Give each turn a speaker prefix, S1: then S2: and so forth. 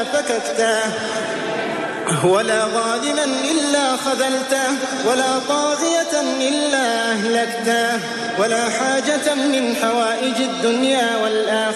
S1: فككته ولا ظالما إلا خذلته ولا طاغية إلا أهلكته ولا حاجة من حوائج الدنيا والآخرة